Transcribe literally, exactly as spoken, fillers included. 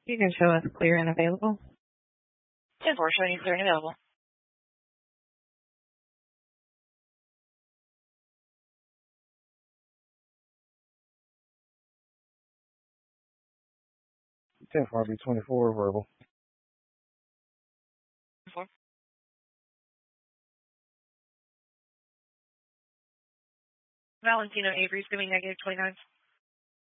You can show us clear and available. ten four, showing you clear and available. ten four B twenty-four, verbal. Four. Valentino Avery's giving negative twenty-nine.